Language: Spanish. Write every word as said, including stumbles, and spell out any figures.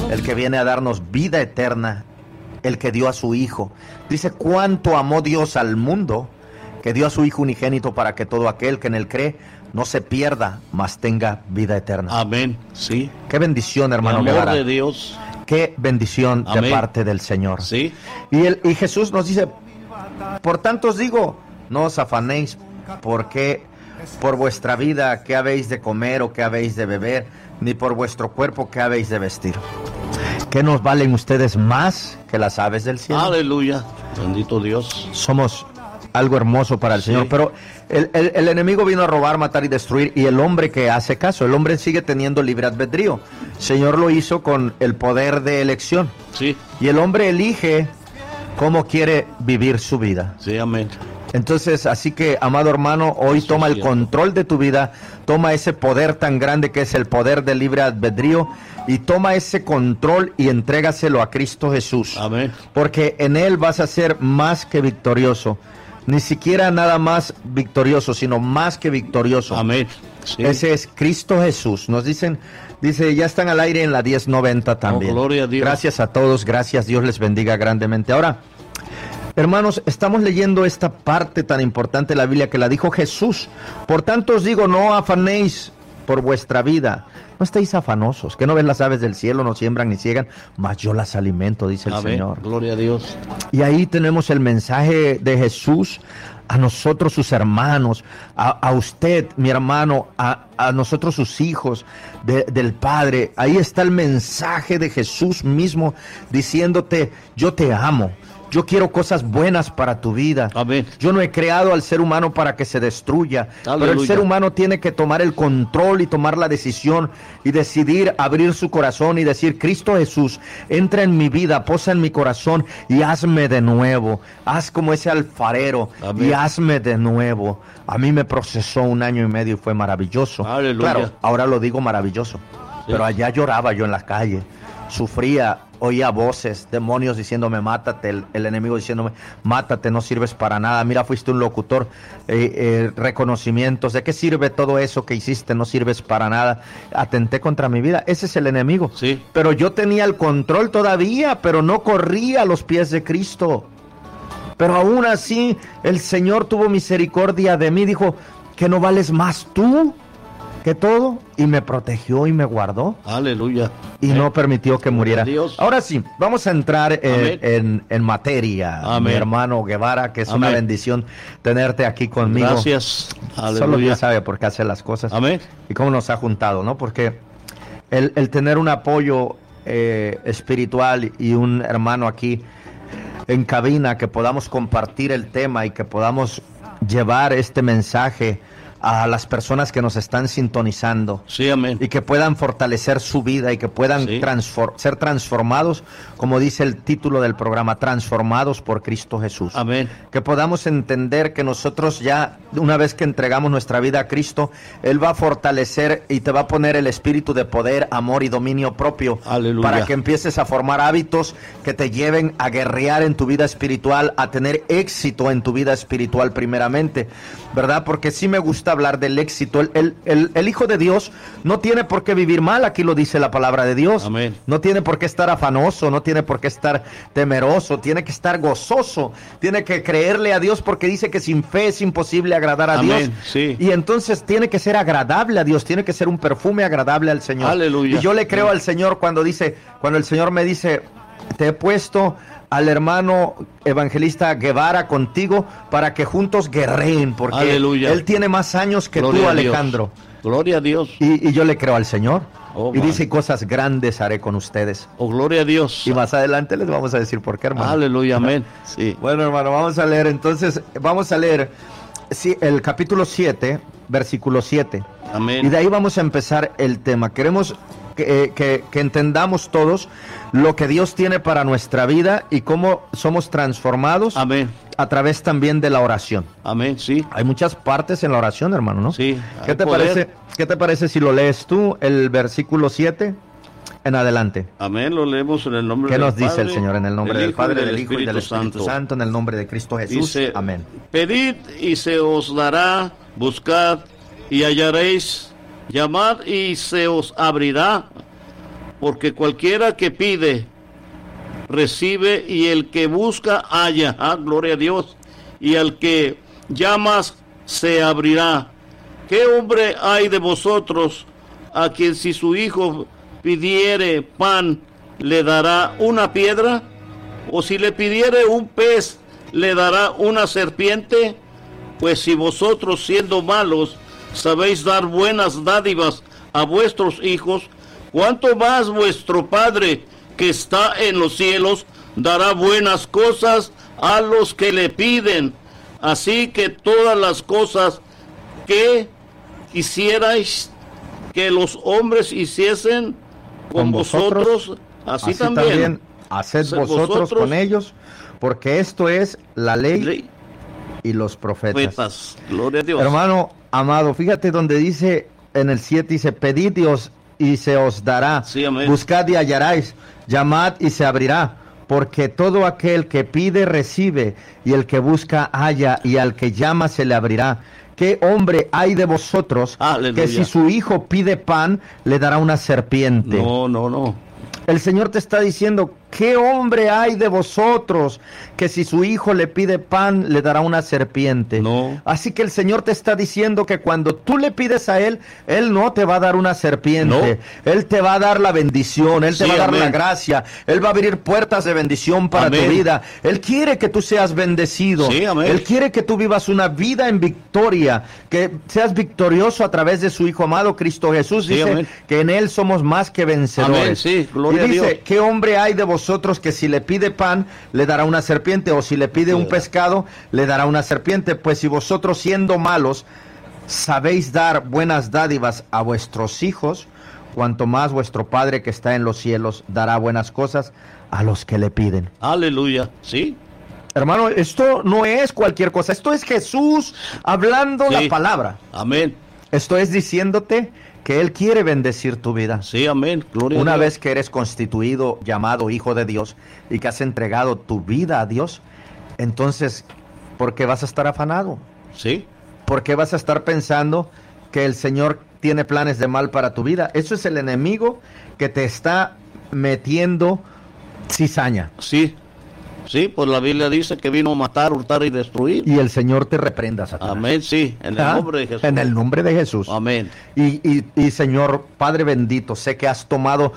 el que viene a darnos vida eterna, el que dio a su Hijo. Dice, cuánto amó Dios al mundo, que dio a su Hijo unigénito para que todo aquel que en él cree no se pierda, mas tenga vida eterna. Amén, sí. Qué bendición, hermano El amor Guevara. de Dios. Qué bendición Amén. de parte del Señor. Sí. Y, el, y Jesús nos dice, por tanto os digo, no os afanéis, porque por vuestra vida, qué habéis de comer o qué habéis de beber, ni por vuestro cuerpo, qué habéis de vestir. ¿Qué nos valen ustedes más que las aves del cielo? Aleluya, bendito Dios. Somos algo hermoso para el Sí. Señor, pero el, el, el enemigo vino a robar, matar y destruir, y el hombre que hace caso, el hombre sigue teniendo libre albedrío. El Señor lo hizo con el poder de elección, Sí, y el hombre elige cómo quiere vivir su vida. sí, amén. Entonces, así que, amado hermano, hoy Eso toma es el cierto. control de tu vida, toma ese poder tan grande que es el poder del libre albedrío, y toma ese control y entrégaselo a Cristo Jesús. Amén. Porque en Él vas a ser más que victorioso. Ni siquiera nada más victorioso, sino más que victorioso. Amén. Sí. Ese es Cristo Jesús. Nos dicen, dice, ya están al aire en la diez noventa también. Oh, gloria a Dios. Gracias a todos, gracias, Dios les bendiga grandemente. Ahora, hermanos, estamos leyendo esta parte tan importante de la Biblia que la dijo Jesús. Por tanto os digo, no afanéis por vuestra vida. No estéis afanosos, que no ven las aves del cielo, no siembran ni ciegan, mas yo las alimento, dice el Amén. Señor. Gloria a Dios. Y ahí tenemos el mensaje de Jesús a nosotros sus hermanos, a, a usted, mi hermano, a, a nosotros sus hijos de, del Padre. Ahí está el mensaje de Jesús mismo diciéndote, yo te amo. Yo quiero cosas buenas para tu vida. Amén. Yo no he creado al ser humano para que se destruya. Pero el Aleluya. ser humano tiene que tomar el control y tomar la decisión y decidir abrir su corazón y decir, Cristo Jesús, entra en mi vida, posa en mi corazón y hazme de nuevo. Haz como ese alfarero. Amén. Y hazme de nuevo. A mí me procesó un año y medio y fue maravilloso. Aleluya. Claro, ahora lo digo maravilloso. Pero allá lloraba yo en la calle. Sufría, oía voces, demonios diciéndome mátate, el, el enemigo diciéndome mátate, no sirves para nada, mira, fuiste un locutor, eh, eh, reconocimientos, ¿de qué sirve todo eso que hiciste? No sirves para nada, atenté contra mi vida, ese es el enemigo. Sí. Pero yo tenía el control todavía, pero no corría a los pies de Cristo. Pero aún así el Señor tuvo misericordia de mí, dijo que no vales más tú que todo, y me protegió y me guardó. Aleluya. Y no permitió que muriera. Dios. Ahora sí, vamos a entrar eh, Amén. en, en materia, Amén. mi hermano Guevara, que es una Amén. bendición tenerte aquí conmigo. Gracias. Solo Aleluya. Dios sabe por qué hace las cosas. Amén. Y cómo nos ha juntado, ¿no? Porque el, el tener un apoyo eh, espiritual y un hermano aquí en cabina, que podamos compartir el tema y que podamos llevar este mensaje a las personas que nos están sintonizando. Sí, amén. Y que puedan fortalecer su vida y que puedan Sí. transfor- ser transformados, como dice el título del programa, transformados por Cristo Jesús. Amén. Que podamos entender que nosotros ya, una vez que entregamos nuestra vida a Cristo, Él va a fortalecer y te va a poner el espíritu de poder, amor y dominio propio. Aleluya. Para que empieces a formar hábitos que te lleven a guerrear en tu vida espiritual, a tener éxito en tu vida espiritual primeramente, ¿verdad? Porque sí me gusta hablar del éxito. El, el, el, el Hijo de Dios no tiene por qué vivir mal, aquí lo dice la palabra de Dios. Amén. No tiene por qué estar afanoso, no tiene por qué estar temeroso, tiene que estar gozoso, tiene que creerle a Dios, porque dice que sin fe es imposible agradar a Amén, Dios. sí. Y entonces tiene que ser agradable a Dios, tiene que ser un perfume agradable al Señor. Aleluya. Y yo le creo al Señor cuando dice, cuando el Señor me dice, te he puesto al hermano evangelista Guevara contigo para que juntos guerreen, porque Aleluya. él tiene más años que Gloria tú, a Dios. Alejandro. Gloria a Dios. Y, y yo le creo al Señor. Oh, y man. dice, cosas grandes haré con ustedes. Oh, gloria a Dios. Y más adelante les vamos a decir por qué, hermano. Aleluya, amén. Sí. Bueno, hermano, vamos a leer entonces, vamos a leer sí, el capítulo siete, versículo siete. Amén. Y de ahí vamos a empezar el tema. Queremos que, eh, que, que entendamos todos lo que Dios tiene para nuestra vida y cómo somos transformados Amén. a través también de la oración. Amén, sí. Hay muchas partes en la oración, hermano, ¿no? Sí, ¿Qué hay te poder. parece? ¿Qué te parece si lo lees tú, el versículo siete en adelante? Amén, lo leemos en el nombre ¿Qué del nos dice Padre, el Señor? En el nombre del Hijo Padre, y del Hijo y del Espíritu Santo, en el nombre de Cristo Jesús. Dice, Amén. pedid y se os dará, buscad y hallaréis, llamad y se os abrirá, porque cualquiera que pide, recibe, y el que busca, halla. Ah, gloria a Dios. Y al que llamas, se abrirá. ¿Qué hombre hay de vosotros a quien si su hijo pidiere pan, le dará una piedra? ¿O si le pidiere un pez, le dará una serpiente? Pues si vosotros, siendo malos, sabéis dar buenas dádivas a vuestros hijos, ¿cuánto más vuestro Padre que está en los cielos dará buenas cosas a los que le piden? Así que todas las cosas que quisierais que los hombres hiciesen con, con vosotros, vosotros, así, así también, también haced vosotros, vosotros con ellos, porque esto es la ley, ley. y los profetas. profetas. Gloria a Dios. Hermano amado, fíjate donde dice en el siete, dice, pedid y, os, y se os dará, sí, amén. Buscad y hallaréis, llamad y se abrirá, porque todo aquel que pide recibe, y el que busca halla, y al que llama se le abrirá. ¿Qué hombre hay de vosotros Aleluya. Que si su hijo pide pan, le dará una serpiente? No, no, no. El Señor te está diciendo, ¿qué hombre hay de vosotros que si su hijo le pide pan, le dará una serpiente? No. Así que el Señor te está diciendo que cuando tú le pides a Él, Él no te va a dar una serpiente. No. Él te va a dar la bendición, Él te sí, va a dar amén. La gracia. Él va a abrir puertas de bendición para amén. Tu vida. Él quiere que tú seas bendecido. Sí, amén. Él quiere que tú vivas una vida en victoria, que seas victorioso a través de su Hijo amado, Cristo Jesús. Sí, dice amén. Que en Él somos más que vencedores. Amén, sí, gloria y dice, a Dios. ¿qué hombre hay de vosotros que si le pide pan, le dará una serpiente? O si le pide un pescado, le dará una serpiente. Pues si vosotros, siendo malos, sabéis dar buenas dádivas a vuestros hijos, cuanto más vuestro Padre que está en los cielos dará buenas cosas a los que le piden. Aleluya, sí. Hermano, esto no es cualquier cosa. Esto es Jesús hablando sí. La palabra. Amén. Esto es diciéndote que Él quiere bendecir tu vida. Sí, amén. Gloria Una a Dios. Vez que eres constituido, llamado hijo de Dios, y que has entregado tu vida a Dios, entonces, ¿por qué vas a estar afanado? Sí. ¿Por qué vas a estar pensando que el Señor tiene planes de mal para tu vida? Eso es el enemigo que te está metiendo cizaña. Sí. Sí, pues la Biblia dice que vino a matar, hurtar y destruir. Y el Señor te reprenda, Satanás. Amén, sí, en el ¿Ah? nombre de Jesús. En el nombre de Jesús. Amén. Y, y, y Señor, Padre bendito, sé que has tomado